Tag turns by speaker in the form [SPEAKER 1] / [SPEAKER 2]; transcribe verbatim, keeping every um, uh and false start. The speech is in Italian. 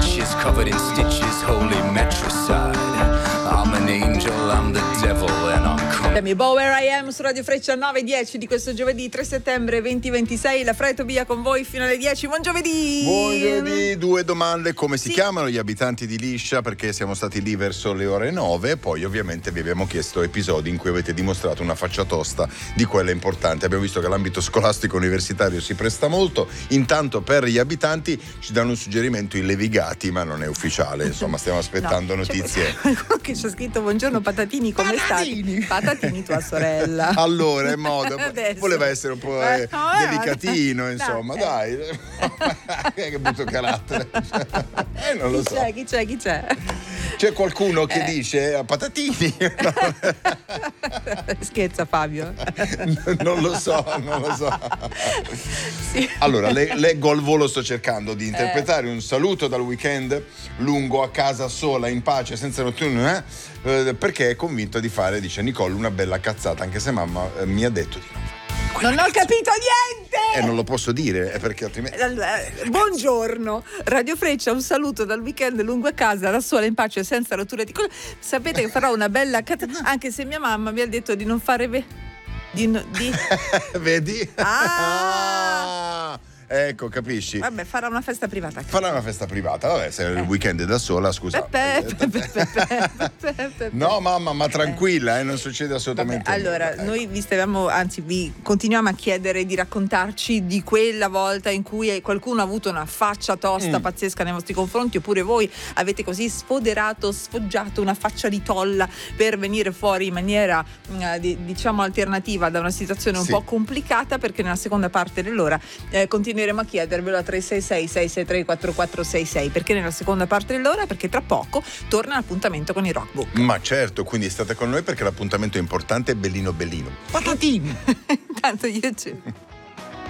[SPEAKER 1] inches covered in stitches, holy matricide. I'm an angel, I'm the devil and I'm coming.
[SPEAKER 2] Bower I Am su Radio Freccia nove e dieci di questo giovedì tre settembre duemilaventisei. La Fra e Tobia con voi fino alle dieci. Buon giovedì!
[SPEAKER 3] Buon giovedì, due domande: come si
[SPEAKER 2] Sì.
[SPEAKER 3] chiamano gli abitanti di Liscia? Perché siamo stati lì verso le ore nove. Poi ovviamente vi abbiamo chiesto episodi in cui avete dimostrato una faccia tosta di quella importante. Abbiamo visto che l'ambito scolastico universitario si presta molto. Intanto per gli abitanti ci danno un suggerimento i levigati, ma non è ufficiale, insomma stiamo aspettando
[SPEAKER 2] No,
[SPEAKER 3] notizie.
[SPEAKER 2] C'è qualcuno che ci ha scritto: buongiorno patatini, come
[SPEAKER 3] Patatini.
[SPEAKER 2] state? Patatini, tua sorella.
[SPEAKER 3] Allora è moda,
[SPEAKER 2] Adesso.
[SPEAKER 3] voleva essere un po'
[SPEAKER 2] Eh,
[SPEAKER 3] eh,
[SPEAKER 2] no, eh,
[SPEAKER 3] delicatino,
[SPEAKER 2] dai,
[SPEAKER 3] insomma,
[SPEAKER 2] eh.
[SPEAKER 3] dai. Che brutto carattere. Eh, non lo
[SPEAKER 2] Chi
[SPEAKER 3] so.
[SPEAKER 2] c'è? Chi c'è? Chi c'è?
[SPEAKER 3] C'è qualcuno che
[SPEAKER 2] Eh.
[SPEAKER 3] dice a patatini? No.
[SPEAKER 2] Scherza Fabio.
[SPEAKER 3] Non lo so, non lo so.
[SPEAKER 2] Sì.
[SPEAKER 3] Allora, le, leggo al volo, sto cercando di interpretare un saluto dal weekend lungo a casa sola, in pace, senza notturno, eh, perché è convinto di fare, dice Nicole, una bella cazzata, anche se mamma eh, mi ha detto di no.
[SPEAKER 2] Non ho capito niente!
[SPEAKER 3] E non lo posso dire, è perché altrimenti...
[SPEAKER 2] Allora, buongiorno, Radio Freccia, un saluto dal weekend lungo a casa, da sola in pace, senza rotture di collo. Sapete che farò una bella cat- anche se mia mamma mi ha detto di non fare ve- di, no- di...
[SPEAKER 3] Vedi?
[SPEAKER 2] Ah!
[SPEAKER 3] Ecco, capisci?
[SPEAKER 2] Vabbè, farà una festa privata.
[SPEAKER 3] Farà una festa privata, vabbè, se il weekend è da sola, scusa.
[SPEAKER 2] Pepe, pepe, pepe, pepe, pepe.
[SPEAKER 3] No, mamma, ma tranquilla, eh, non succede assolutamente
[SPEAKER 2] Vabbè, allora,
[SPEAKER 3] nulla.
[SPEAKER 2] noi vi stavamo, anzi vi continuiamo a chiedere di raccontarci di quella volta in cui qualcuno ha avuto una faccia tosta
[SPEAKER 3] Mm.
[SPEAKER 2] pazzesca nei vostri confronti, oppure voi avete così sfoderato, sfoggiato una faccia di tolla per venire fuori in maniera eh, di- diciamo alternativa da una situazione un
[SPEAKER 3] Sì.
[SPEAKER 2] po' complicata, perché nella seconda parte dell'ora eh, continueremo a chiedervelo a tre sei sei sei sei tre quattro quattro sei sei, perché nella seconda parte dell'ora, perché tra poco torna l'appuntamento con il Rockbook.
[SPEAKER 3] Ma certo, quindi state con noi perché l'appuntamento è importante e bellino bellino. Patatini!
[SPEAKER 2] Intanto io ci